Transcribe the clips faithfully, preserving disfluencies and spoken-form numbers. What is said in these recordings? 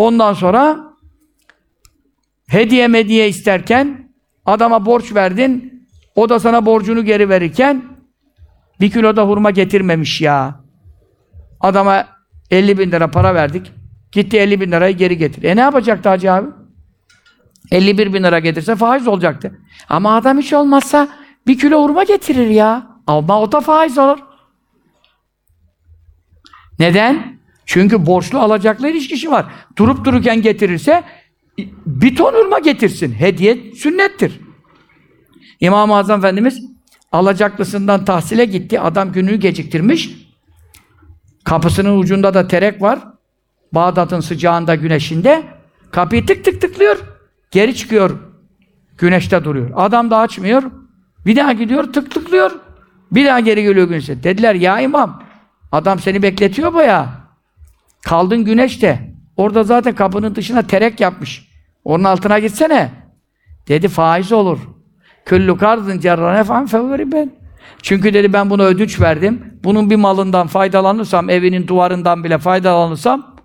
Ondan sonra hediye mediye isterken adama borç verdin, o da sana borcunu geri verirken bir kilo da hurma getirmemiş ya. Adama elli bin lira para verdik. Gitti elli bin lirayı geri getir. E ne yapacaktı Hacı abi? elli bir bin lira getirse faiz olacaktı. Ama adam hiç olmazsa bir kilo hurma getirir ya. Ama o da faiz olur. Neden? Çünkü borçlu alacaklı ilişkisi var. Durup dururken getirirse bir ton hurma getirsin. Hediye sünnettir. İmam-ı Azam Efendimiz alacaklısından tahsile gitti. Adam gününü geciktirmiş. Kapısının ucunda da terek var. Bağdat'ın sıcağında, güneşinde. Kapıyı tık tık tıklıyor. Geri çıkıyor. Güneşte duruyor. Adam da açmıyor. Bir daha gidiyor, tık tıklıyor. Bir daha geri geliyor güneşe. Dediler, ya imam, adam seni bekletiyor baya. Kaldın güneşte. Orada zaten kapının dışına terek yapmış. Onun altına gitsene. Dedi, faiz olur. Küllü kardın cerrane fan fevveri ben. Çünkü dedi, ben buna ödünç verdim. Bunun bir malından faydalanırsam, evinin duvarından bile faydalanırsam,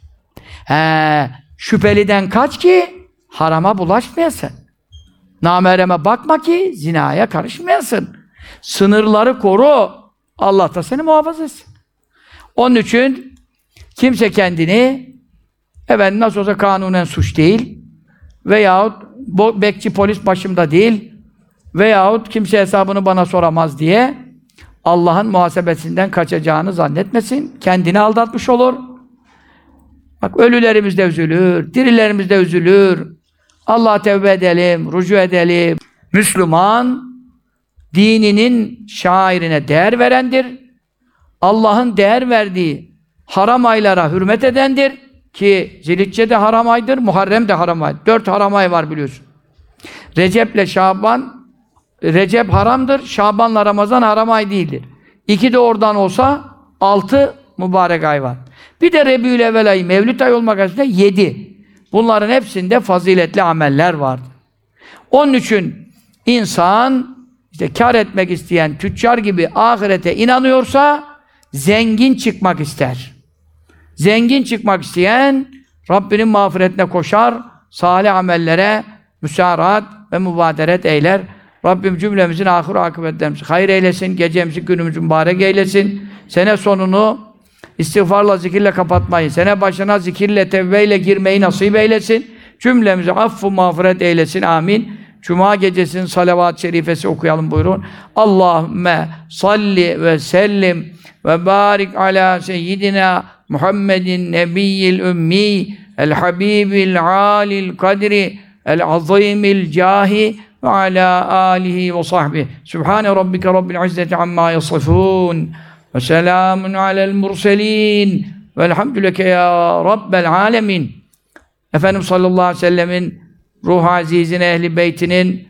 he, şüpheliden kaç ki harama bulaşmayasın. Namereme bakma ki zinaya karışmayasın. Sınırları koru. Allah da seni muhafaza etsin. Onun için kimse kendini, efendim nasıl olsa kanunen suç değil veyahut bekçi polis başımda değil veyahut kimse hesabını bana soramaz diye Allah'ın muhasebesinden kaçacağını zannetmesin. Kendini aldatmış olur. Bak, ölülerimiz de üzülür, dirilerimiz de üzülür. Allah'a tevbe edelim, rücu edelim. Müslüman, dininin şairine değer verendir. Allah'ın değer verdiği haram aylara hürmet edendir. Ki Zilhicce de haram aydır, Muharrem de haram aydır. Dört haram ay var biliyorsun. Recep'le Şaban, Recep haramdır, Şaban'la Ramazan haram ay değildir. İki de oradan olsa altı mübarek ay var. Bir de Rebiyül-Evvel ayı, Mevlid ayı olmak üzere yedi. Bunların hepsinde faziletli ameller vardır. Onun için insan işte kar etmek isteyen tüccar gibi ahirete inanıyorsa zengin çıkmak ister. Zengin çıkmak isteyen Rabbinin mağfiretine koşar, salih amellere müsaaraat ve mübaderet eyler. Rabbim cümlemizin ahir akıbetlerimizi hayır eylesin, gecemizi günümüzü mübarek eylesin. Sene sonunu istiğfarla, zikirle kapatmayı, sene başına zikirle, tevbeyle girmeyi nasip eylesin. Cümlemizi affı mağfiret eylesin. Amin. Cuma gecesinin salavat-ı şerifesi okuyalım buyurun. Allahümme salli ve sellim ve barik ala seyyidina Muhammedin nebiyyil ümmi el habibil alil kadri el azimil cahi ve ala alihi ve sahbihi. Sübhane rabbike rabbil izzeti amma yasifun ve selamun alel murselin velhamdüleke ya rabbel alemin. Efendimiz sallallahu aleyhi ve sellemin ruh-u azizin, ehli beytinin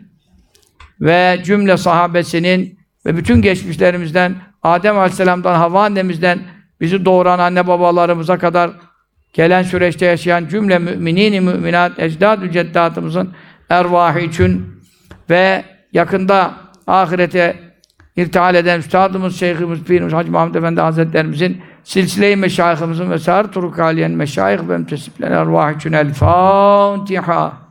ve cümle sahabesinin ve bütün geçmişlerimizden, Adem aleyhisselam'dan, Havva annemizden bizi doğuran anne babalarımıza kadar gelen süreçte yaşayan cümle müminin-i müminat, ecdad-ü ceddatımızın ervahı için ve yakında ahirete irtihal eden üstadımız, şeyhimiz, pirimiz, Hacı Mahmud Efendi Hazretlerimizin silsile-i meşayihimizin ve sâr turuk-âliyen meşayih ve mütesiplen ervahı için el-Fâtiha.